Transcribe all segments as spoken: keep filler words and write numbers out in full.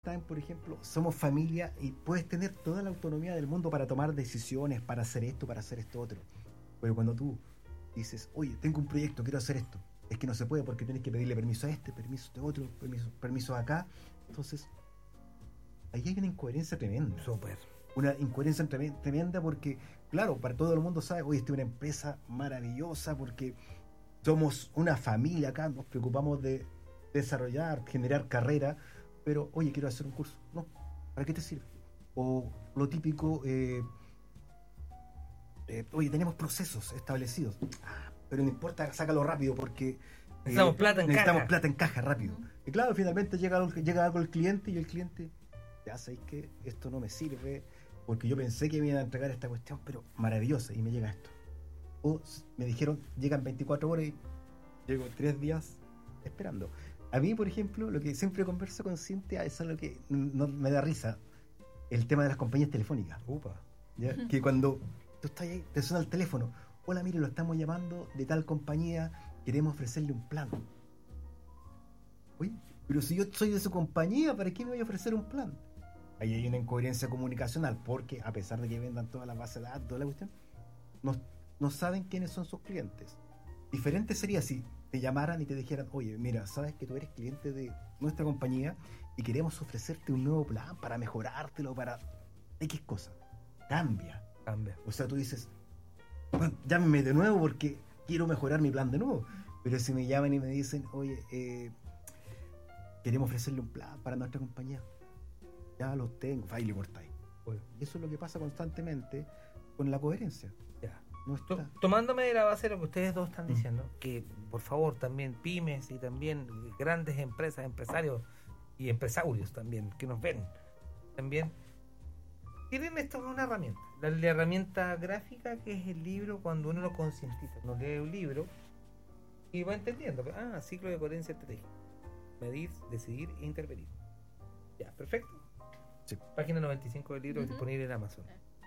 time, por ejemplo, somos familia y puedes tener toda la autonomía del mundo para tomar decisiones, para hacer esto, para hacer esto otro. Pero cuando tú dices, oye, tengo un proyecto, quiero hacer esto, es que no se puede porque tienes que pedirle permiso a este, permiso a este otro, permiso, permiso acá. Entonces, ahí hay una incoherencia tremenda. Súper. Una incoherencia tremenda porque, claro, para todo el mundo sabe, oye, esta es una empresa maravillosa porque somos una familia acá, nos preocupamos de desarrollar, generar carrera, pero, oye, quiero hacer un curso. No, ¿para qué te sirve? O lo típico, eh, eh, oye, tenemos procesos establecidos. Ah, pero no importa, sácalo rápido porque eh, necesitamos plata en necesitamos caja. plata en caja rápido. Uh-huh. Y claro, finalmente llega, llega algo el cliente y el cliente, ya sabéis que esto no me sirve porque yo pensé que me iban a entregar esta cuestión, pero maravillosa, y me llega esto. O me dijeron, llegan veinticuatro horas y llego tres días esperando. A mí, por ejemplo, lo que siempre converso con Cintia es algo que no me da risa, el tema de las compañías telefónicas. Upa. ¿Ya? Que cuando tú estás ahí, te suena el teléfono, hola, mire, lo estamos llamando de tal compañía, queremos ofrecerle un plan. Oye, pero si yo soy de su compañía, ¿para qué me voy a ofrecer un plan? Ahí hay una incoherencia comunicacional, porque a pesar de que vendan todas las bases de datos, toda la cuestión, no, no saben quiénes son sus clientes. Diferente sería si te llamaran y te dijeran, oye, mira, sabes que tú eres cliente de nuestra compañía y queremos ofrecerte un nuevo plan para mejorártelo, para X cosa. Cambia. Cambia. O sea, tú dices, bueno, llámeme de nuevo porque quiero mejorar mi plan de nuevo. Pero si me llaman y me dicen, oye, eh, queremos ofrecerle un plan para nuestra compañía, ya lo tengo, va y le cortáis. Y eso es lo que pasa constantemente con la coherencia. Ya. No está. Tomándome de la base de lo que ustedes dos están diciendo, mm. que por favor también pymes y también grandes empresas, empresarios y empresarios también que nos ven, también tienen esto como una herramienta, la, la herramienta gráfica que es el libro. Cuando uno lo concientiza, uno lee un libro y va entendiendo, ah, ciclo de coherencia estratégica, medir, decidir e intervenir. Ya, perfecto. Sí. Página noventa y cinco del libro, uh-huh. disponible en Amazon.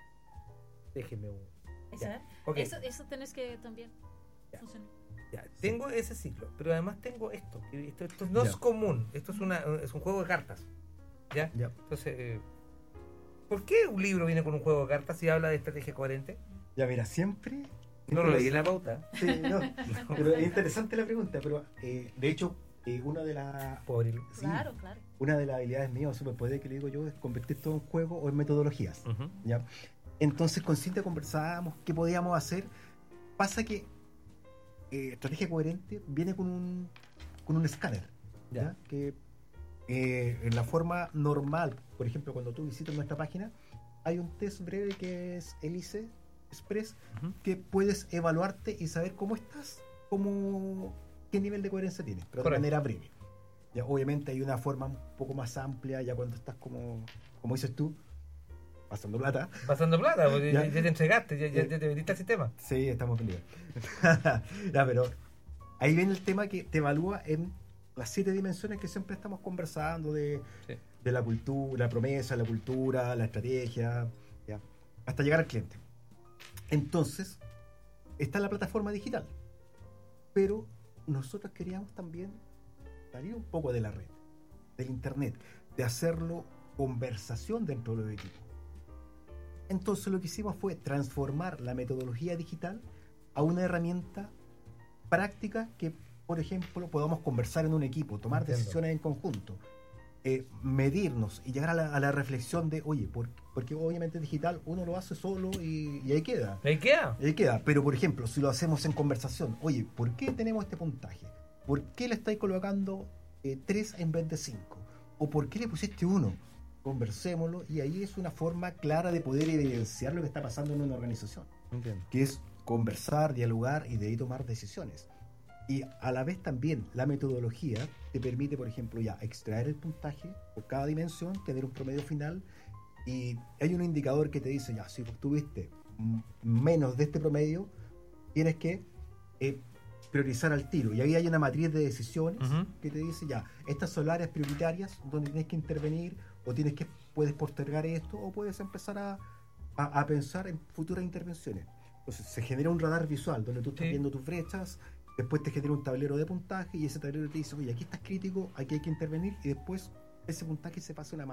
Déjeme un Ya. Okay. Eso, eso tenés que también ya. funcionar. Ya. Tengo ese ciclo, pero además tengo esto. Esto, esto no ya. es común. Esto es una es un juego de cartas. ¿Ya? Ya. Entonces, eh, ¿por qué un libro viene con un juego de cartas y habla de estrategia coherente? Ya, mira, siempre. No lo leí en la pauta. Sí, no. Pero es interesante la pregunta, pero eh, de hecho, eh, una de las. Sí, claro, claro. Una de las habilidades mías o superpoderes que le digo yo es convertir todo en juego o en metodologías. Uh-huh. ¿Ya? Entonces con Cintia conversábamos qué podíamos hacer. Pasa que eh, estrategia coherente viene con un con un escáner, ¿ya? ¿Ya? Que eh, en la forma normal, por ejemplo, cuando tú visitas nuestra página, hay un test breve que es Elise Express, uh-huh. que puedes evaluarte y saber cómo estás, cómo, qué nivel de coherencia tienes, pero Correcto. De manera breve. Ya, obviamente hay una forma un poco más amplia, ya cuando estás como, como dices tú, pasando plata. Pasando plata, porque ya, ya te entregaste, ya, ya, ya te vendiste al sistema. Sí, estamos vendidos. Ya, pero ahí viene el tema que te evalúa en las siete dimensiones que siempre estamos conversando de, sí. de la cultura, la promesa, la cultura, la estrategia, ya, hasta llegar al cliente. Entonces, está la plataforma digital, pero nosotros queríamos también salir un poco de la red, del internet, de hacerlo conversación dentro de los equipos. Entonces lo que hicimos fue transformar la metodología digital a una herramienta práctica que, por ejemplo, podamos conversar en un equipo, tomar Entiendo. decisiones en conjunto, eh, medirnos y llegar a la, a la reflexión de, oye, por, porque obviamente digital uno lo hace solo y, y ahí queda. Ahí queda. Ahí queda. Pero, por ejemplo, si lo hacemos en conversación, oye, ¿por qué tenemos este puntaje? ¿Por qué le estáis colocando eh, tres en vez de cinco? ¿O por qué le pusiste uno? Conversémoslo, y ahí es una forma clara de poder evidenciar lo que está pasando en una organización. Entiendo. Que es conversar, dialogar y de ahí tomar decisiones. Y a la vez también la metodología te permite, por ejemplo, ya extraer el puntaje por cada dimensión, tener un promedio final, y hay un indicador que te dice, ya, si obtuviste menos de este promedio, tienes que eh, priorizar al tiro. Y ahí hay una matriz de decisiones uh-huh. que te dice, ya, estas son las áreas prioritarias donde tienes que intervenir, o tienes que, puedes postergar esto, o puedes empezar a, a, a pensar en futuras intervenciones. Entonces se genera un radar visual donde tú estás sí. viendo tus brechas, después te genera un tablero de puntaje y ese tablero te dice, oye, aquí estás crítico, aquí hay que intervenir, y después ese puntaje se pasa una